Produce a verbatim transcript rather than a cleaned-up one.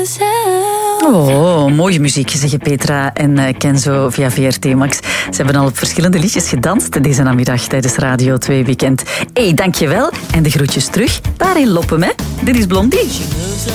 Oh, mooie muziek, zeggen Petra en uh, Kenzo via V R T Max. Ze hebben al op verschillende liedjes gedanst deze namiddag tijdens Radio twee Weekend. Hé, hey, dankjewel. En de groetjes terug daar in Loppem, hè. Dit is Blondie.